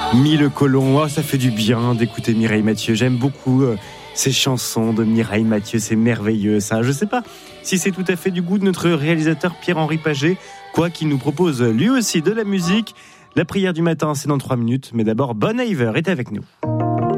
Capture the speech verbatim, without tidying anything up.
Mille colons, oh, ça fait du bien d'écouter Mireille Mathieu. J'aime beaucoup euh, ces chansons de Mireille Mathieu, c'est merveilleux ça. Je sais pas si c'est tout à fait du goût de notre réalisateur Pierre-Henri Paget, quoi qu'il nous propose lui aussi de la musique. La prière du matin, c'est dans trois minutes, mais d'abord Bon Iver est avec nous.